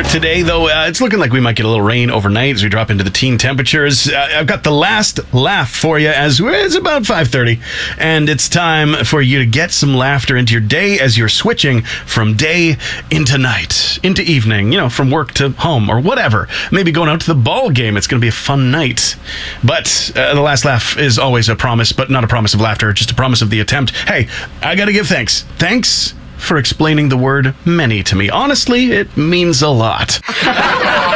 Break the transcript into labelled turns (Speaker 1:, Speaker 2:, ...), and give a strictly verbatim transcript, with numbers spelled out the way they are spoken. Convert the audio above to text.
Speaker 1: Today, though, uh, it's looking like we might get a little rain overnight as we drop into the teen temperatures. Uh, I've got the last laugh for you as it's about five thirty, and it's time for you to get some laughter into your day as you're switching from day into night, into evening, you know, from work to home or whatever. Maybe going out to the ball game. It's going to be a fun night. But uh, the last laugh is always a promise, but not a promise of laughter, just a promise of the attempt. Hey, I got to give thanks. Thanks for explaining the word many to me. Honestly, it means a lot.